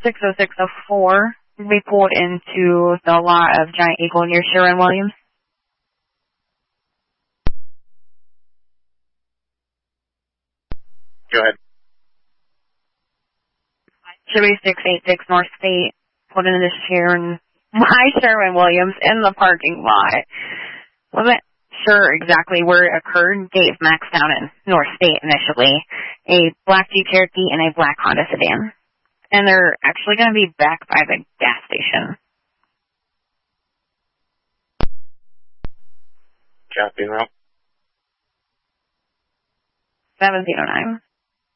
60604 we pulled into the lot of Giant Eagle near Sherwin-Williams. Go ahead. Chevy 686 North State pulled into Sherwin-Williams in the parking lot. Wasn't sure exactly where it occurred. Gave Max down in North State initially. A black Jeep Cherokee and a black Honda sedan. And they're actually going to be back by the gas station. Copy, Rob. 709.